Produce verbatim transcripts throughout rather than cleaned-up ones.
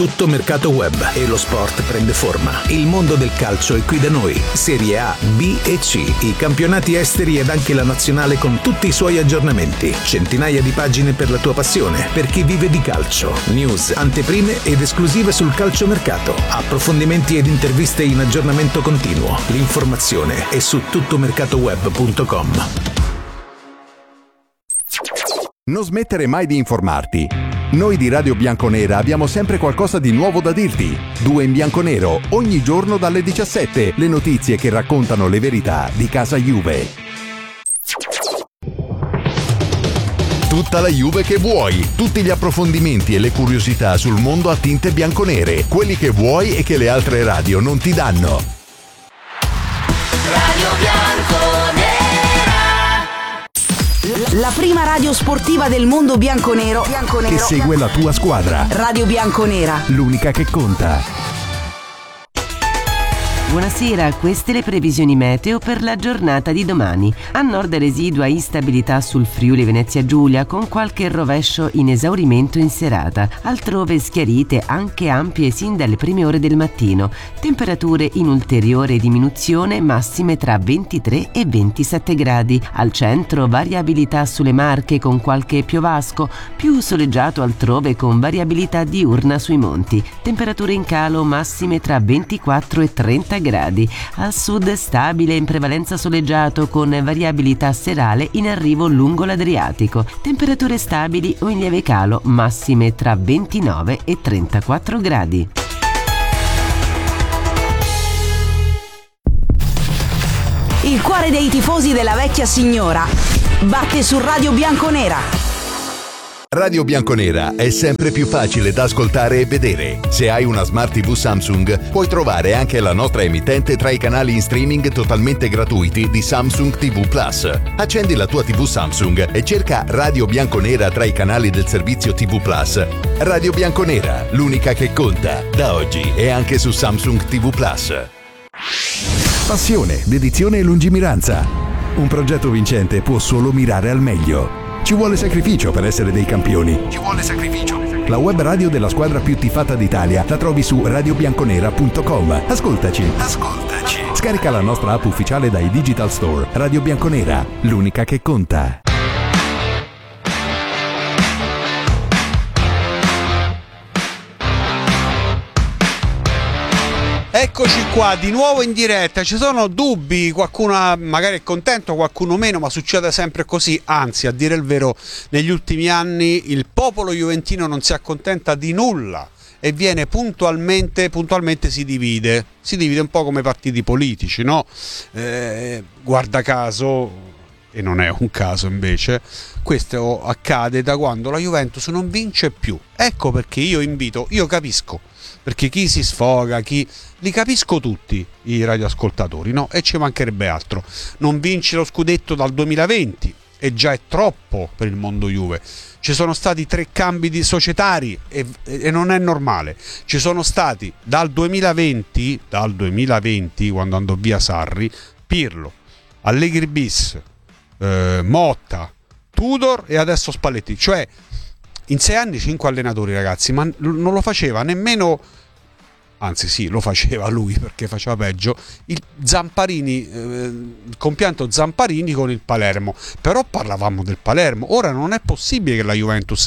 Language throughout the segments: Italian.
Tutto mercato web e lo sport prende forma. Il mondo del calcio è qui da noi. Serie A, B e C, i campionati esteri ed anche la nazionale con tutti i suoi aggiornamenti. Centinaia di pagine per la tua passione, per chi vive di calcio. News, anteprime ed esclusive sul calciomercato. Approfondimenti ed interviste in aggiornamento continuo. L'informazione è su tuttomercatoweb punto com. Non smettere mai di informarti. Noi di Radio Bianconera abbiamo sempre qualcosa di nuovo da dirti. Due in bianconero, ogni giorno dalle diciassette, le notizie che raccontano le verità di casa Juve. Tutta la Juve che vuoi, tutti gli approfondimenti e le curiosità sul mondo a tinte bianconere, quelli che vuoi e che le altre radio non ti danno. Radio Bianconera. La prima radio sportiva del mondo bianconero, bianconero che segue la tua squadra. Radio Bianconera, l'unica che conta. Buonasera, queste le previsioni meteo per la giornata di domani. A nord residua instabilità sul Friuli Venezia Giulia con qualche rovescio in esaurimento in serata. Altrove schiarite anche ampie sin dalle prime ore del mattino. Temperature in ulteriore diminuzione, massime tra ventitré e ventisette gradi. Al centro variabilità sulle Marche con qualche piovasco, più soleggiato altrove con variabilità diurna sui monti. Temperature in calo, massime tra ventiquattro e trenta gradi. Al sud stabile in prevalenza soleggiato con variabilità serale in arrivo lungo l'Adriatico. Temperature stabili o in lieve calo, massime tra ventinove e trentaquattro gradi. Il cuore dei tifosi della vecchia signora batte su Radio Bianconera. Radio Bianconera è sempre più facile da ascoltare e vedere. Se hai una Smart tivù Samsung, puoi trovare anche la nostra emittente tra i canali in streaming totalmente gratuiti di Samsung ti vu Plus. Accendi la tua tivù Samsung e cerca Radio Bianconera tra i canali del servizio ti vu Plus. Radio Bianconera, l'unica che conta, da oggi e anche su Samsung ti vu Plus. Passione, dedizione e lungimiranza. Un progetto vincente può solo mirare al meglio. Ci vuole sacrificio per essere dei campioni. Ci vuole sacrificio. La web radio della squadra più tifata d'Italia la trovi su radio bianconera punto com. Ascoltaci. Ascoltaci. Scarica la nostra app ufficiale dai Digital Store. Radio Bianconera, l'unica che conta. Eccoci qua di nuovo in diretta. Ci sono dubbi, qualcuno magari è contento, qualcuno meno, ma succede sempre così. Anzi, a dire il vero, negli ultimi anni il popolo juventino non si accontenta di nulla e viene puntualmente, puntualmente si divide, si divide un po' come partiti politici, no? Eh, guarda caso, e non è un caso invece, questo accade da quando la Juventus non vince più. Ecco perché io invito, io capisco, perché chi si sfoga, chi li capisco tutti i radioascoltatori, no? E ci mancherebbe altro. Non vinci lo scudetto dal duemilaventi e già è troppo per il mondo Juve. Ci sono stati tre cambi di societari e, e non è normale. Ci sono stati dal duemilaventi, dal duemilaventi quando andò via Sarri, Pirlo, Allegri bis, eh, Motta, Tudor e adesso Spalletti. Cioè in sei anni cinque allenatori, ragazzi, ma non lo faceva nemmeno, anzi sì, lo faceva lui perché faceva peggio, il Zamparini, eh, il compianto Zamparini con il Palermo. Però parlavamo del Palermo. Ora non è possibile che la Juventus,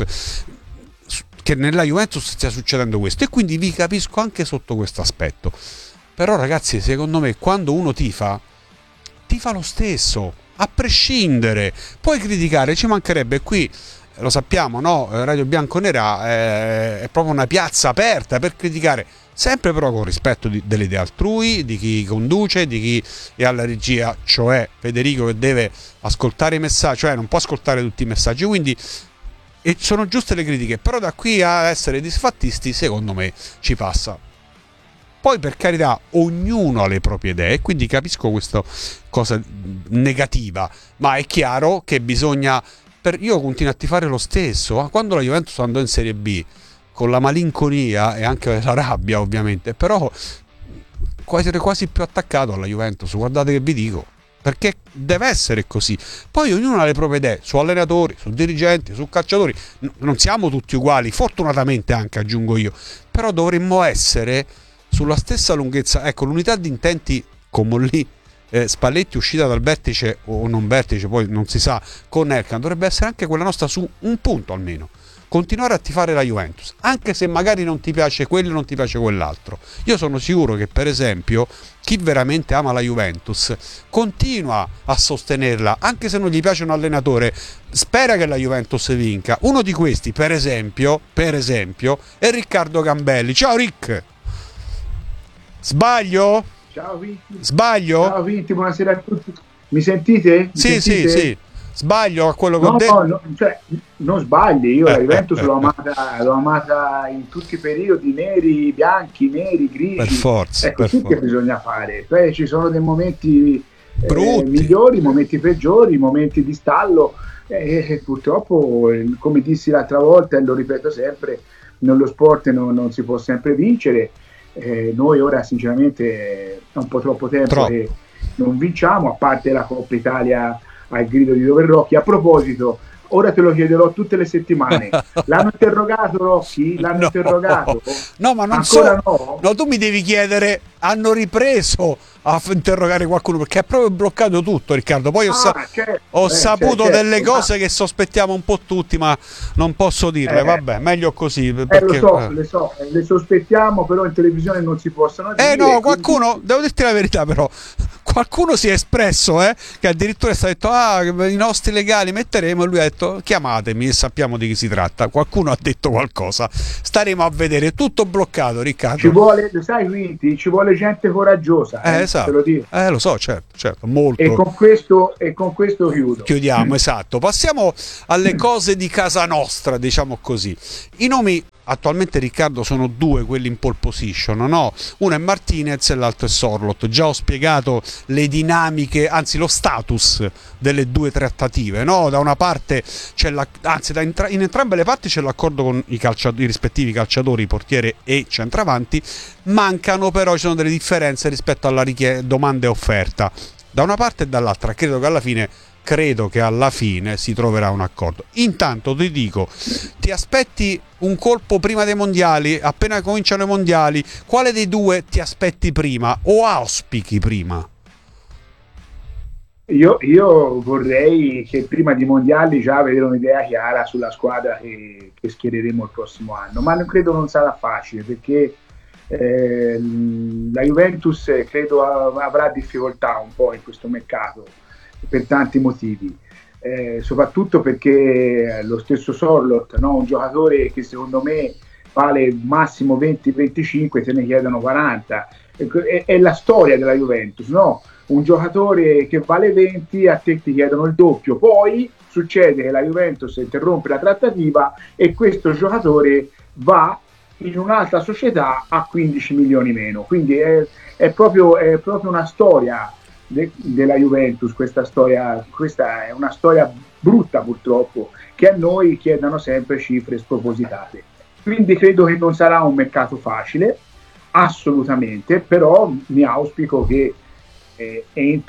che nella Juventus stia succedendo questo, e quindi vi capisco anche sotto questo aspetto. Però ragazzi, secondo me quando uno tifa, tifa lo stesso, a prescindere. Puoi criticare, ci mancherebbe, qui lo sappiamo, no? Radio Bianconera è, è proprio una piazza aperta per criticare, sempre però con rispetto di, delle idee altrui, di chi conduce, di chi è alla regia, cioè Federico, che deve ascoltare i messaggi, cioè non può ascoltare tutti i messaggi, quindi e sono giuste le critiche, però da qui a essere disfattisti secondo me ci passa. Poi per carità ognuno ha le proprie idee, quindi capisco questa cosa negativa, ma è chiaro che bisogna, per, io continuo a tifare lo stesso. Quando la Juventus andò in Serie B, con la malinconia e anche la rabbia ovviamente, però quasi, quasi più attaccato alla Juventus, guardate che vi dico, perché deve essere così. Poi ognuno ha le proprie idee su allenatori, su dirigenti, su calciatori, N- non siamo tutti uguali, fortunatamente anche, aggiungo io, però dovremmo essere sulla stessa lunghezza. Ecco, l'unità di intenti come lì eh, Spalletti uscita dal vertice o non vertice, poi non si sa, con Elkann dovrebbe essere anche quella nostra su un punto almeno. Continuare a tifare la Juventus, anche se magari non ti piace quello e non ti piace quell'altro. Io sono sicuro che, per esempio, chi veramente ama la Juventus continua a sostenerla, anche se non gli piace un allenatore, spera che la Juventus vinca. Uno di questi, per esempio, per esempio, è Riccardo Gambelli. Ciao Rick! Sbaglio? Ciao Vinti. Sbaglio? Ciao Vinti, buonasera a tutti. Mi sentite? Mi sì, sentite? sì, sì. Sbaglio a quello che no, ho detto? No, no, cioè, non sbagli, io la Juventus l'ho amata, l'ho amata in tutti i periodi, neri, bianchi, neri, grigi. Per forza. È così per che forza. bisogna fare. Poi ci sono dei momenti brutti, eh, migliori, momenti peggiori, momenti di stallo. E eh, purtroppo, come dissi l'altra volta, e lo ripeto sempre, nello sport non, non si può sempre vincere. Eh, noi ora sinceramente è un po' troppo tempo Troppo. che non vinciamo, a parte la Coppa Italia al grido di Dover Rocchi. A proposito, ora te lo chiederò tutte le settimane, l'hanno interrogato Rocchi? L'hanno no. interrogato? No, ma non Ancora so. no? No, tu mi devi chiedere, hanno ripreso a f- interrogare qualcuno, perché è proprio bloccato tutto, Riccardo. Poi ho, sa- Ah, certo. ho Eh, saputo certo, delle certo. cose che sospettiamo un po' tutti, ma non posso dirle. Eh. Vabbè, meglio così. Eh, Perché, lo so, eh. le so, eh, le sospettiamo, però in televisione non si possono dire. Eh no, quindi- qualcuno, devo dirti la verità però, qualcuno si è espresso, eh, che addirittura è stato detto, ah, i nostri legali metteremo, e lui ha detto, chiamatemi e sappiamo di chi si tratta. Qualcuno ha detto qualcosa, staremo a vedere, tutto bloccato, Riccardo. Ci vuole, lo sai Vinti, ci vuole gente coraggiosa, Eh, eh, esatto. te lo dico. Eh, lo so, certo, certo, molto. E con questo, e con questo chiudo. Chiudiamo, esatto. Passiamo alle cose di casa nostra, diciamo così. I nomi attualmente, Riccardo, sono due quelli in pole position, no? Uno è Martinez e l'altro è Sorloth. Già ho spiegato le dinamiche, anzi lo status delle due trattative, no? Da una parte c'è la, anzi da entra- in entrambe le parti c'è l'accordo con i, calciatori, i rispettivi calciatori, portiere e centravanti. Mancano però, ci sono delle differenze rispetto alla richie- domanda e offerta da una parte e dall'altra. Credo che alla fine credo che alla fine si troverà un accordo. Intanto ti dico, ti aspetti un colpo prima dei mondiali? Appena cominciano i mondiali, quale dei due ti aspetti prima o auspichi prima? Io, io vorrei che prima di mondiali già vedere un'idea chiara sulla squadra che, che schiereremo il prossimo anno, ma non credo non sarà facile, perché eh, la Juventus credo avrà difficoltà un po' in questo mercato per tanti motivi, eh, soprattutto perché lo stesso Sorloth, no? Un giocatore che secondo me vale massimo venti venticinque, se ne chiedono quaranta, è, è la storia della Juventus, no? Un giocatore che vale venti, a te ti chiedono il doppio, poi succede che la Juventus interrompe la trattativa e questo giocatore va in un'altra società a quindici milioni meno, quindi è, è, proprio, è proprio una storia de, della Juventus, questa storia, questa è una storia brutta purtroppo, che a noi chiedono sempre cifre spropositate, quindi credo che non sarà un mercato facile, assolutamente, però mi auspico che eh,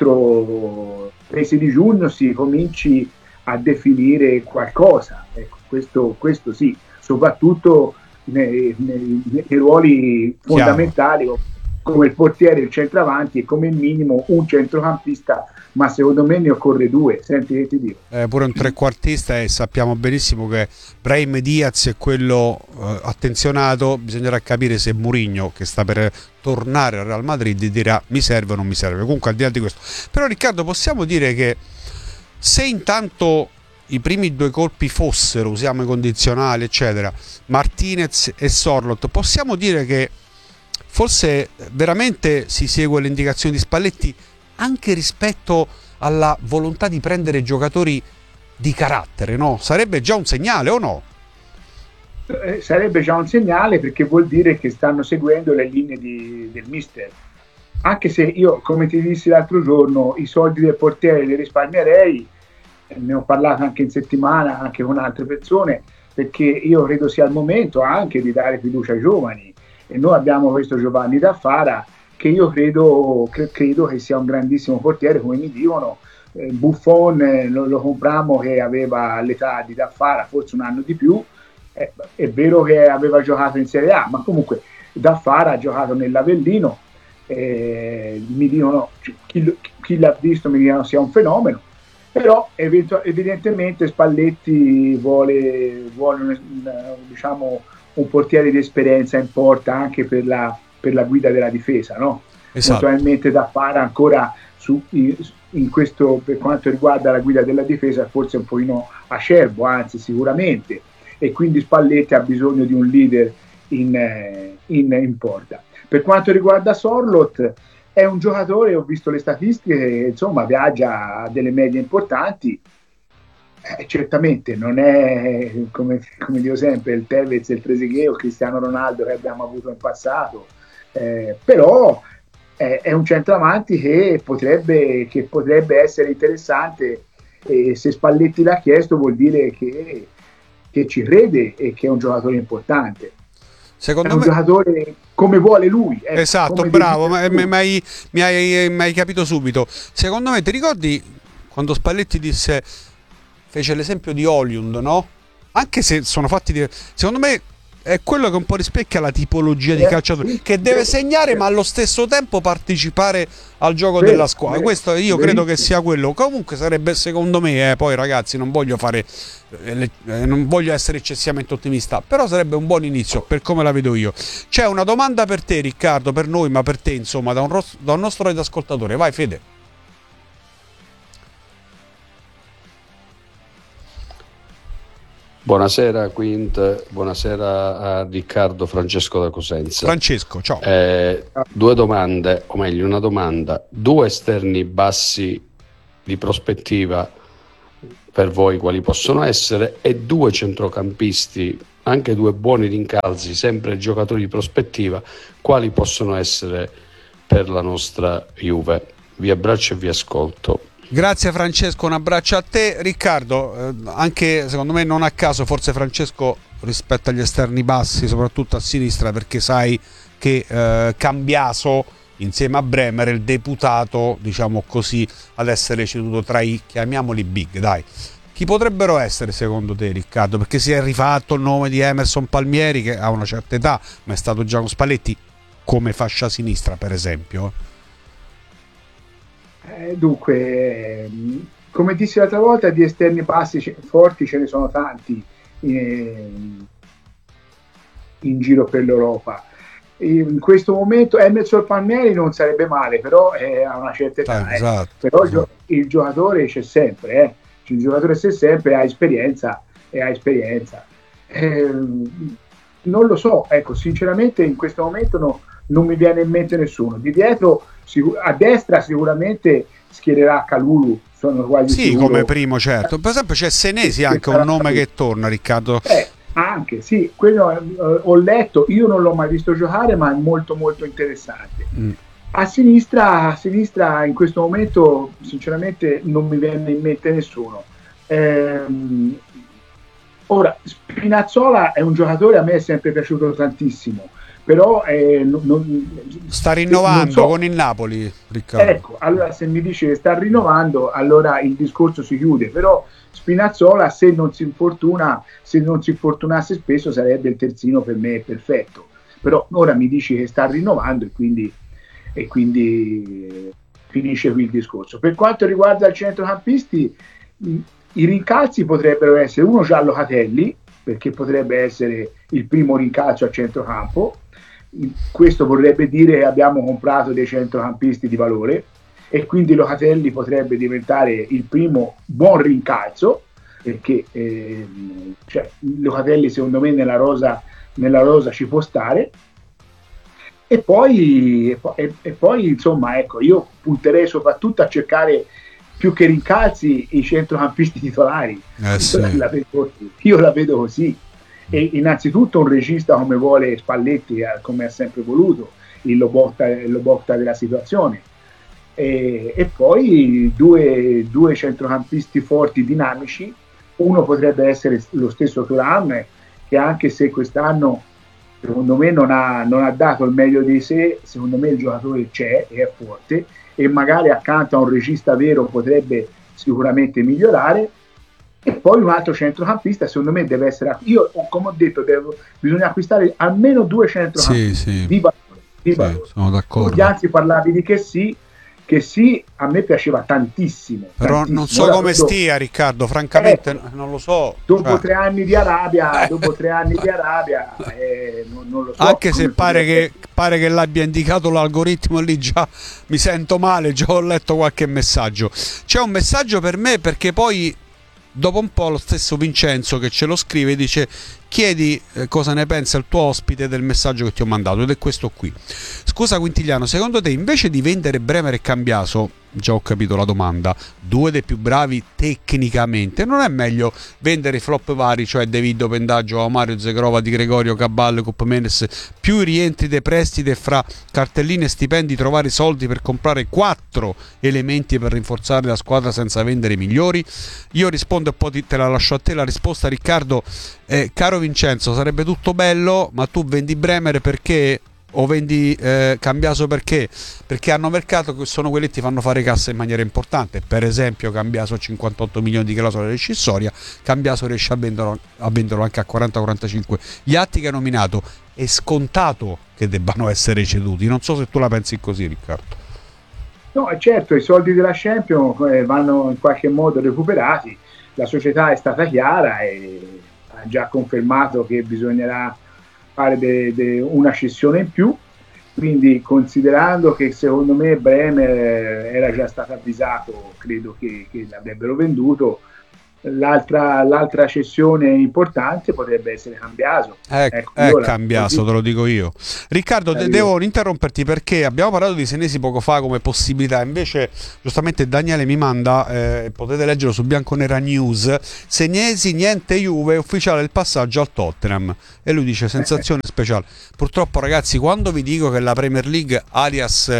entro il mese di giugno si cominci a definire qualcosa, ecco, questo, questo sì, soprattutto nei, nei, nei ruoli fondamentali. Chiaro. Come il portiere, il centravanti e come minimo un centrocampista, ma secondo me ne occorre due. Senti che ti dico. Eh, pure un trequartista, e sappiamo benissimo che Brahim Diaz è quello eh, attenzionato. Bisognerà capire se Mourinho, che sta per tornare al Real Madrid, dirà mi serve o non mi serve. Comunque, al di là di questo, però Riccardo, possiamo dire che se intanto i primi due colpi fossero, usiamo i condizionali eccetera, Martinez e Sorloth, possiamo dire che forse veramente si segue le indicazioni di Spalletti anche rispetto alla volontà di prendere giocatori di carattere, no? Sarebbe già un segnale o no? Eh, sarebbe già un segnale, perché vuol dire che stanno seguendo le linee di, del mister. Anche se io, come ti dissi l'altro giorno, i soldi del portiere li risparmierei, ne ho parlato anche in settimana, anche con altre persone, perché io credo sia il momento anche di dare fiducia ai giovani. E noi abbiamo questo Giovanni Taffara che io credo, cre- credo che sia un grandissimo portiere, come mi dicono. eh, Buffon eh, lo, lo comprammo che aveva l'età di Daffara, forse un anno di più. eh, è vero che aveva giocato in Serie A, ma comunque Daffara ha giocato nell'Avellino. eh, mi dicono, chi, chi l'ha visto mi dicono sia un fenomeno, però eventu- evidentemente Spalletti vuole, vuole un, diciamo, un portiere di esperienza in porta anche per la, per la guida della difesa, no? Esatto. Naturalmente Daffara ancora su, in questo, per quanto riguarda la guida della difesa, forse un pochino acerbo, anzi sicuramente, e quindi Spalletti ha bisogno di un leader in, in, in porta. Per quanto riguarda Sorloth, è un giocatore, ho visto le statistiche, insomma viaggia a delle medie importanti. Eh, certamente non è, come, come dico sempre, il Tevez, il Trezeguet o Cristiano Ronaldo che abbiamo avuto in passato, eh, però è, è un centravanti che potrebbe, che potrebbe essere interessante, e se Spalletti l'ha chiesto vuol dire che, che ci crede e che è un giocatore importante. Secondo è un me... giocatore come vuole lui. Eh, esatto, bravo, ma, ma, ma hai, mi, hai, mi hai capito subito. Secondo me, ti ricordi quando Spalletti disse, fece l'esempio di Højlund, no? Anche se sono fatti di... Secondo me è quello che un po' rispecchia la tipologia eh, di calciatore, sì, che deve segnare sì, ma allo stesso tempo partecipare al gioco vero, della squadra. Vero, questo io credo che sia quello. Comunque sarebbe, secondo me, eh, poi ragazzi, non voglio fare eh, non voglio essere eccessivamente ottimista, però sarebbe un buon inizio per come la vedo io. C'è una domanda per te, Riccardo, per noi, ma per te, insomma, da un, ros- da un nostro ascoltatore. Vai, Fede. Buonasera Quint, buonasera a Riccardo Francesco da Cosenza. Francesco, ciao. Eh, due domande, o meglio una domanda. Due esterni bassi di prospettiva per voi quali possono essere, e due centrocampisti, anche due buoni rincalzi, sempre giocatori di prospettiva, quali possono essere per la nostra Juve? Vi abbraccio e vi ascolto. Grazie Francesco, un abbraccio a te. Riccardo, eh, anche secondo me non a caso forse Francesco rispetto agli esterni bassi, soprattutto a sinistra, perché sai che eh, Cambiaso insieme a Bremer è il deputato, diciamo così, ad essere ceduto tra i, chiamiamoli big, dai. Chi potrebbero essere secondo te, Riccardo? Perché si è rifatto il nome di Emerson Palmieri, che ha una certa età, ma è stato già con Spalletti come fascia sinistra, per esempio. Eh, dunque, come dissi l'altra volta, di esterni bassi forti ce ne sono tanti in, in giro per l'Europa. In questo momento Emerson Palmieri non sarebbe male, però è a una certa età. Eh, esatto, eh. Però esatto. il, il giocatore c'è sempre, eh. il giocatore c'è sempre, ha esperienza e ha esperienza. Eh, non lo so, ecco, sinceramente in questo momento no, non mi viene in mente nessuno. Di dietro, a destra sicuramente schiererà Kalulu, sono quasi sì, sicuro. come primo, certo. Per esempio c'è Senesi, anche un nome che torna, Riccardo. Eh, anche, sì, quello eh, ho letto, io non l'ho mai visto giocare, ma è molto molto interessante. Mm. A sinistra, a sinistra in questo momento sinceramente non mi viene in mente nessuno. Ehm, ora, Spinazzola è un giocatore, a me è sempre piaciuto tantissimo, però eh, non, non, sta rinnovando so. con il Napoli, Riccardo. Ecco, allora se mi dice che sta rinnovando, allora il discorso si chiude, però Spinazzola, se non si infortuna, se non si infortunasse spesso, sarebbe il terzino per me perfetto. Però ora mi dici che sta rinnovando e quindi, e quindi eh, finisce qui il discorso. Per quanto riguarda i centrocampisti, i, i rincalzi potrebbero essere uno Gianlo Locatelli, perché potrebbe essere il primo rincalzo a centrocampo. Questo vorrebbe dire che abbiamo comprato dei centrocampisti di valore e quindi Locatelli potrebbe diventare il primo buon rincalzo, perché eh, cioè, Locatelli secondo me nella rosa, nella rosa ci può stare. E poi, e, poi, e poi insomma ecco, io punterei soprattutto a cercare più che rincalzi i centrocampisti titolari. Eh sì. la vedo, io la vedo così. E innanzitutto un regista come vuole Spalletti, come ha sempre voluto, il Lobotta, il Lobotta della situazione, e, e poi due, due centrocampisti forti, dinamici. Uno potrebbe essere lo stesso Thuram, che anche se quest'anno secondo me non ha, non ha dato il meglio di sé, secondo me il giocatore c'è e è forte, e magari accanto a un regista vero potrebbe sicuramente migliorare. E poi un altro centrocampista secondo me deve essere, io come ho detto devo, bisogna acquistare almeno due centrocampisti sì, sì. di valore, di sì, valore. Sono d'accordo. Anzi parlavi di che sì, che sì, a me piaceva tantissimo, però tantissimo. non so Ora, come dopo, stia Riccardo, francamente eh, non lo so, dopo cioè. tre anni di Arabia dopo tre anni di Arabia eh, non, non lo so, anche se pare potrebbe... che, pare che l'abbia indicato l'algoritmo, lì già mi sento male, già ho letto qualche messaggio. C'è un messaggio per me, perché poi dopo un po' lo stesso Vincenzo che ce lo scrive dice: chiedi eh, cosa ne pensa il tuo ospite del messaggio che ti ho mandato, ed è questo qui. Scusa Quintiliano, secondo te invece di vendere Bremer e Cambiaso, già ho capito la domanda, due dei più bravi tecnicamente, non è meglio vendere i flop vari, cioè De Vito, Pendaggio, Mario, Zegrova, Di Gregorio, Caballo, Copmenes, più i rientri dei prestiti e fra cartellini e stipendi trovare soldi per comprare quattro elementi per rinforzare la squadra senza vendere i migliori? Io rispondo e poi te la lascio a te la risposta, Riccardo. Eh, caro Vincenzo, sarebbe tutto bello, ma tu vendi Bremer perché, o vendi eh, Cambiaso perché? Perché hanno mercato, che sono quelli che ti fanno fare cassa in maniera importante. Per esempio Cambiaso a cinquantotto milioni di clausola rescissoria, Cambiaso riesce a venderlo, a venderlo anche a quaranta quarantacinque. Gli atti che ha nominato è scontato che debbano essere ceduti. Non so se tu la pensi così, Riccardo. No, certo, i soldi della Champions eh, vanno in qualche modo recuperati, la società è stata chiara e ha già confermato che bisognerà fare de, de una cessione in più, quindi considerando che secondo me Bremer era già stato avvisato, credo che, che l'avrebbero venduto. L'altra, l'altra cessione importante potrebbe essere Cambiaso. È, ecco, è io Cambiaso, te lo dico io. Riccardo, eh, devo interromperti perché abbiamo parlato di Senesi poco fa come possibilità, invece giustamente Daniele mi manda, eh, potete leggerlo su Bianconera News, Senesi niente Juve, ufficiale il passaggio al Tottenham, e lui dice sensazione speciale. Purtroppo ragazzi, quando vi dico che la Premier League alias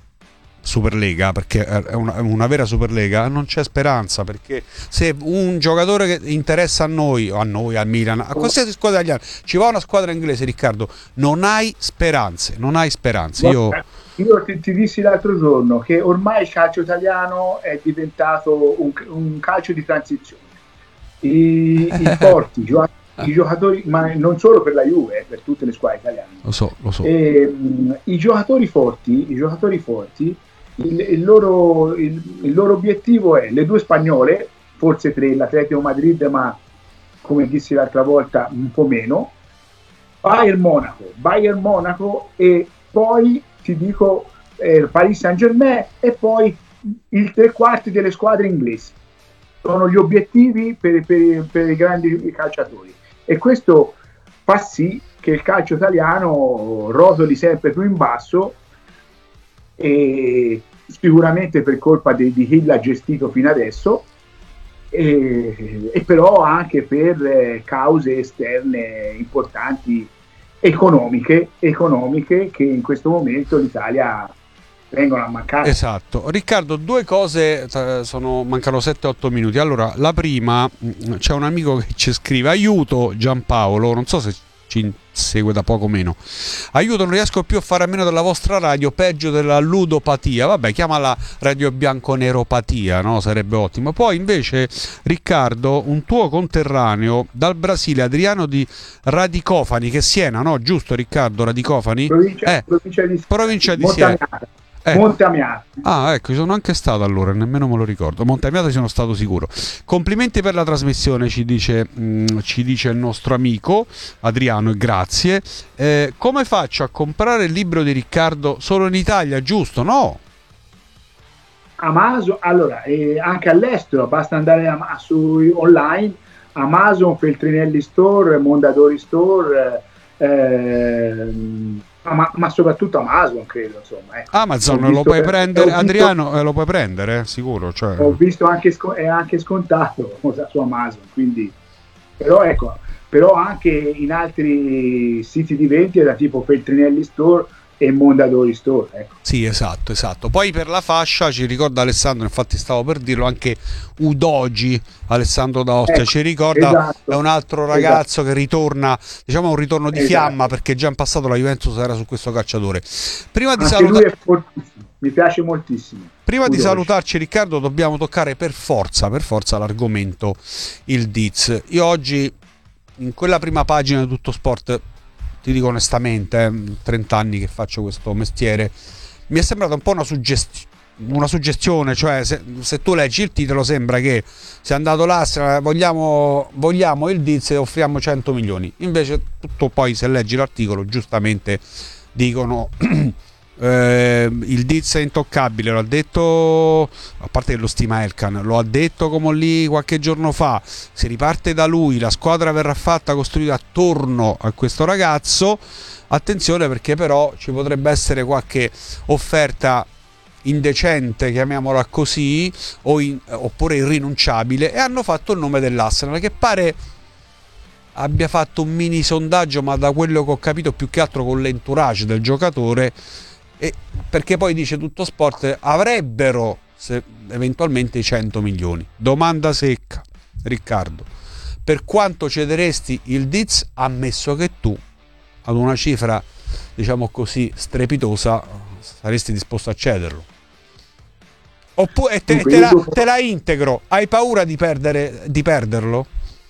Superlega, perché è una, è una vera Superlega, non c'è speranza, perché se un giocatore che interessa a noi, o a noi, al Milan, a qualsiasi squadra italiana, ci va una squadra inglese, Riccardo, non hai speranze, non hai speranze. Io, io ti, ti dissi l'altro giorno che ormai il calcio italiano è diventato un, un calcio di transizione. I, i forti giocatori, i giocatori, ma non solo per la Juve, per tutte le squadre italiane. Lo so, lo so. E, mh, i giocatori forti, i giocatori forti, il, il, loro, il, il loro obiettivo è le due spagnole, forse tre, l'Atletico Madrid, ma come dissi l'altra volta un po' meno, Bayern Monaco, Bayern Monaco e poi ti dico eh, Paris Saint-Germain e poi il tre quarti delle squadre inglesi. Sono gli obiettivi per, per, per i grandi calciatori, e questo fa sì che il calcio italiano rotoli sempre più in basso, e sicuramente per colpa di, di chi l'ha gestito fino adesso, e, e però anche per eh, cause esterne importanti, economiche, economiche che in questo momento l'Italia vengono a mancare. Esatto. Riccardo, due cose, sono, mancano sette otto minuti. Allora, la prima, c'è un amico che ci scrive: aiuto Giampaolo, non so se ci segue da poco meno, aiuto, non riesco più a fare a meno della vostra radio, peggio della ludopatia. Vabbè, chiamala radio bianconeropatia, no? Sarebbe ottimo. Poi invece Riccardo, un tuo conterraneo dal Brasile, Adriano di Radicofani, che è Siena, no? Giusto Riccardo, Radicofani? Provincia, eh, provincia di, provincia di Siena. Eh. Monte Amiato. Ah, ecco, ci sono anche stato allora, nemmeno me lo ricordo. Monte Amiato ci sono stato sicuro. Complimenti per la trasmissione, ci dice, mh, ci dice il nostro amico Adriano, e grazie. Eh, come faccio a comprare il libro di Riccardo solo in Italia, giusto? No? Amazon, allora, eh, anche all'estero, basta andare a, su online, Amazon, Feltrinelli Store, Mondadori Store, eh, Ma, ma soprattutto Amazon, credo, insomma. Ecco. Amazon lo puoi prendere, visto, Adriano, eh, lo puoi prendere, eh, sicuro. Cioè. Ho visto anche, è anche scontato su Amazon, quindi, però ecco, però anche in altri siti di vendita tipo Feltrinelli Store e Mondadori Store, ecco. Sì, esatto, esatto. Poi per la fascia ci ricorda Alessandro, infatti stavo per dirlo, anche Udogi, Alessandro D'Ostia, Ecco, ci ricorda, esatto, è un altro ragazzo esatto. che ritorna, diciamo un ritorno di Esatto. fiamma, perché già in passato la Juventus era su questo calciatore. Prima di Anche saluta- lui è fortissimo, mi piace moltissimo. Prima di Udogi. salutarci, Riccardo, dobbiamo toccare per forza, per forza l'argomento il Diz. Io oggi, in quella prima pagina di Tutto Sport, ti dico onestamente, eh, trenta anni che faccio questo mestiere, mi è sembrata un po' una, suggest- una suggestione, cioè se, se tu leggi il titolo sembra che sia andato là, se vogliamo, vogliamo il Diz e offriamo cento milioni. Invece tutto, poi se leggi l'articolo, giustamente dicono eh, il Diz è intoccabile, lo ha detto, a parte che lo stima Elkan, lo ha detto come lì qualche giorno fa, si riparte da lui, la squadra verrà fatta, costruita attorno a questo ragazzo. Attenzione, perché però ci potrebbe essere qualche offerta indecente, chiamiamola così, o in, oppure irrinunciabile, e hanno fatto il nome dell'Arsenal, che pare abbia fatto un mini sondaggio, ma da quello che ho capito più che altro con l'entourage del giocatore, e perché poi dice Tutto Sport avrebbero se, eventualmente i cento milioni. Domanda secca, Riccardo: per quanto cederesti il Diz, ammesso che tu ad una cifra, diciamo così, strepitosa, saresti disposto a cederlo? Oppure te, te, la, te la integro, hai paura di perdere di perderlo?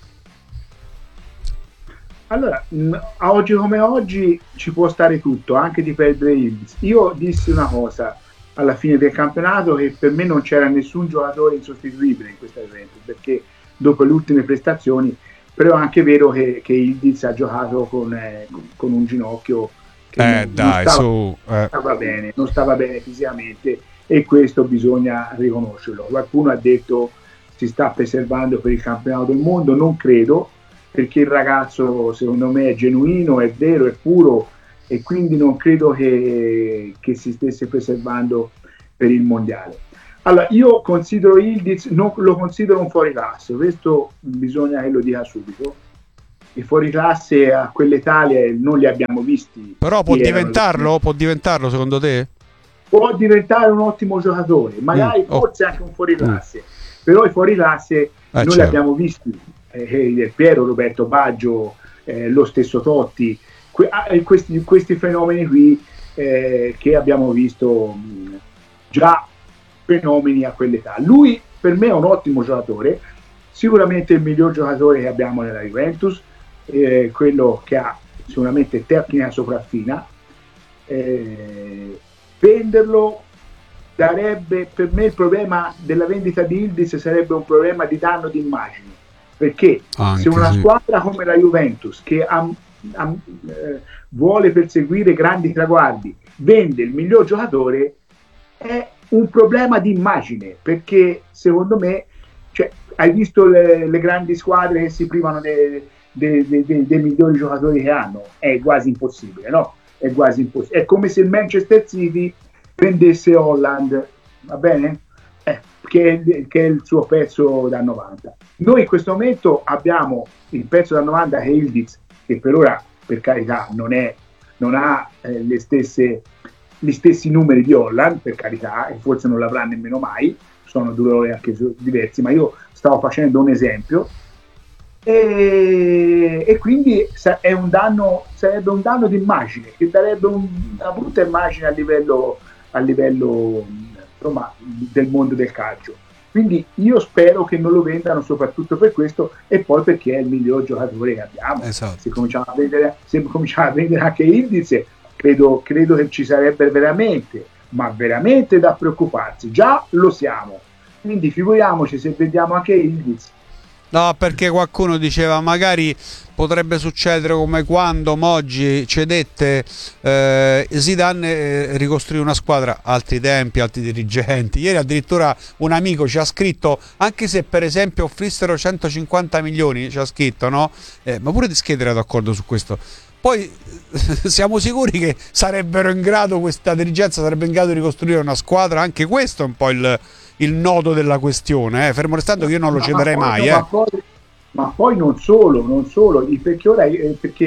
Allora, a oggi come oggi ci può stare tutto, anche di perdere il Diz. Io dissi una cosa alla fine del campionato, che per me non c'era nessun giocatore insostituibile in questa Juventus, perché dopo le ultime prestazioni, però è anche vero che, che il Diz ha giocato con, eh, con un ginocchio che eh, non, dai, non, stava, su, eh. stava bene, non stava bene fisicamente, e questo bisogna riconoscerlo. Qualcuno ha detto si sta preservando per il campionato del mondo, non credo, perché il ragazzo secondo me è genuino, è vero, è puro, e quindi non credo che, che si stesse preservando per il mondiale. Allora, io considero Ildiz, non lo considero un fuoriclasse, questo bisogna che lo dica subito. I fuoriclasse a quell'età non li abbiamo visti. Però può diventarlo? Può diventarlo secondo te? Può diventare un ottimo giocatore, magari mm, forse oh. anche un fuoriclasse, mm. però i fuoriclasse eh, non certo. li abbiamo visti. Eh, Del Piero, Roberto Baggio, eh, lo stesso Totti, que- eh, questi, questi fenomeni qui eh, che abbiamo visto mh, già fenomeni a quell'età. Lui per me è un ottimo giocatore, sicuramente il miglior giocatore che abbiamo nella Juventus, eh, quello che ha sicuramente tecnica sopraffina. Eh, venderlo darebbe, per me il problema della vendita di Ildiz sarebbe un problema di danno di immagine, perché anche se una sì. squadra come la Juventus che ha, ha, eh, vuole perseguire grandi traguardi vende il miglior giocatore, è un problema di immagine, perché secondo me, cioè, hai visto le, le grandi squadre che si privano dei de, de, de, de migliori giocatori che hanno? È quasi impossibile, no? È quasi impossibile. È come se il Manchester City vendesse Holland, va bene? Eh, che, è, che è il suo pezzo da novanta. Noi in questo momento abbiamo il pezzo da novanta che è Ildiz, che per ora, per carità, non, è, non ha eh, le stesse gli stessi numeri di Holland, per carità, e forse non l'avrà nemmeno mai, sono due ore anche diversi, ma io stavo facendo un esempio, e, e quindi è un danno, sarebbe un danno di immagine, che darebbe un, una brutta immagine a livello, a livello insomma, del mondo del calcio. Quindi io spero che non lo vendano, soprattutto per questo, e poi perché è il miglior giocatore che abbiamo. Esatto. Se cominciamo a vendere, se cominciamo a vendere anche Ildiz, Credo, credo che ci sarebbe veramente, ma veramente da preoccuparsi. Già lo siamo, quindi figuriamoci se vediamo anche Ildiz. No, perché qualcuno diceva magari potrebbe succedere come quando Moggi cedette eh, Zidane eh, ricostruì una squadra, altri tempi, altri dirigenti. Ieri addirittura un amico ci ha scritto, anche se per esempio offrissero centocinquanta milioni, ci ha scritto, no? Eh, ma pure Di Scheda era d'accordo su questo. Poi siamo sicuri che sarebbero in grado, questa dirigenza sarebbe in grado di ricostruire una squadra? Anche questo è un po' il, il nodo della questione, eh? Fermo restando che io non lo cederei ma poi, mai. No, eh. ma, poi, ma poi non solo, non solo, perché ora perché